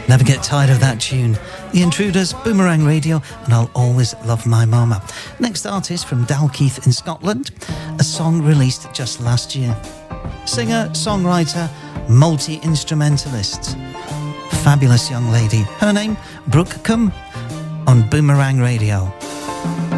Never get tired of that tune. The Intruders, Boomerang Radio, and I'll Always Love My Mama. Next artist from Dalkeith in Scotland, a song released just last year. Singer, songwriter, multi-instrumentalist. Fabulous young lady. Her name, Brooke Cum, on Boomerang Radio.